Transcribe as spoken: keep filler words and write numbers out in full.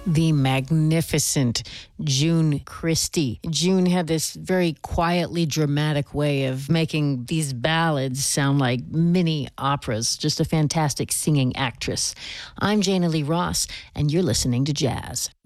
The magnificent June Christy. June had this very quietly dramatic way of making these ballads sound like mini operas. Just a fantastic singing actress. I'm Jana Lee Ross, and you're listening to Jazz.